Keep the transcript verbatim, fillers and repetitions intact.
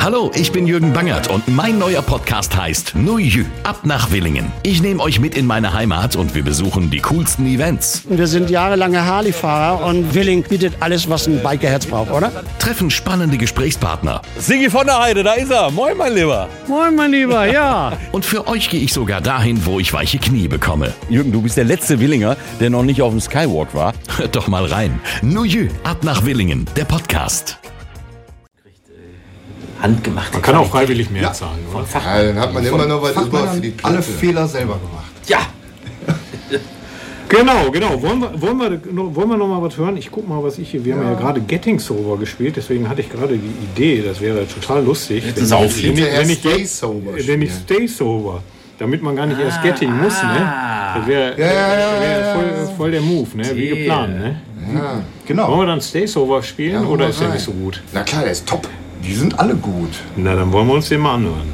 Hallo, ich bin Jürgen Bangert und mein neuer Podcast heißt Nujü, ab nach Willingen. Ich nehme euch mit in meine Heimat und wir besuchen die coolsten Events. Wir sind jahrelange Harley-Fahrer und Willingen bietet alles, was ein Bikerherz braucht, oder? Treffen spannende Gesprächspartner. Sigi von der Heide, da ist er. Moin, mein Lieber. Moin, mein Lieber, ja. Und für euch gehe ich sogar dahin, wo ich weiche Knie bekomme. Jürgen, du bist der letzte Willinger, der noch nicht auf dem Skywalk war. Hört doch mal rein. Nujü, ab nach Willingen, der Podcast. Handgemachte. Man kann auch freiwillig mehr ja. zahlen, oder? Ja, dann hat man immer noch was über für die Platte. Alle Fehler selber gemacht. Ja. Genau, genau. Wollen wir, wollen wir, wollen wir noch mal was hören? Ich guck mal, was ich hier... Wir ja. haben ja gerade Getting Sober gespielt, deswegen hatte ich gerade die Idee, das wäre total lustig. Jetzt ist auf wenn ich, wenn ich, Stay Sober wenn ich Stay Sober, damit man gar nicht ah, erst Getting muss, ne? Das wäre ja, ja, ja, wär voll, voll der Move, ne? Wie geplant, ne? Ja, genau. Wollen wir dann Stay Sober spielen, ja, oder ist der nicht so gut? Na klar, der ist top. Die sind alle gut. Na, dann wollen wir uns den mal anhören.